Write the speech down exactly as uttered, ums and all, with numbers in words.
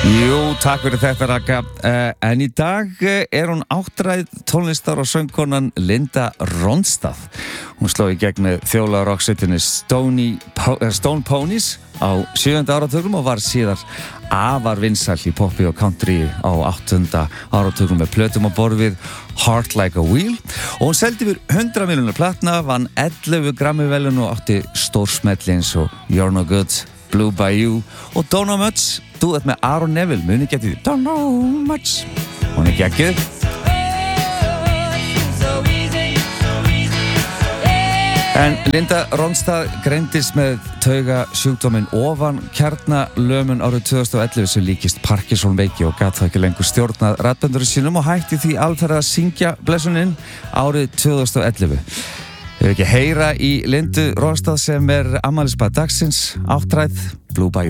Jú, takk fyrir þetta Raka. Uh, en í dag er hún áttræð tónlistar- og söngkonan Linda Ronstadt. Hún sló í gegn með þjóðlagarokkssveitinni Po- Stone Ponies á sjöunda áratugnum og var síðar afar vinsæl í poppi og country á áttunda áratugnum með plötum á borð við Heart Like a Wheel. Og hún seldi yfir hundrað milljónir platna, vann ellefu Grammy-verðlaun og átti stórsmelli eins og You're No Good, Blue Bayou og Don't Know Much. Duett með Aaron Neville, muni getið Don't Know Much. Hún er geggjuð. En Linda Ronstadt greindist með taugasjúkdóminn ofan kjarnalömun árið tvö þúsund og ellefu sem líkist Parkinson veiki og gat það ekki lengur stjórnað raddböndurinn sínum og hætti því alferð að syngja blessuninn árið tvö þúsund og ellefu. Við ekki heyra í Lindu Ronstadt sem er afmælisbarn dagsins, áttræð, Blue Bayou.